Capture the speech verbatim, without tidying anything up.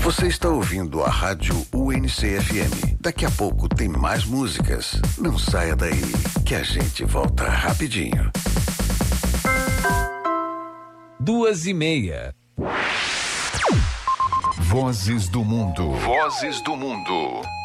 Você está ouvindo a Rádio U N C F M. Daqui a pouco tem mais músicas. Não saia daí, que a gente volta rapidinho. Duas e meia. Vozes do mundo. Vozes do mundo.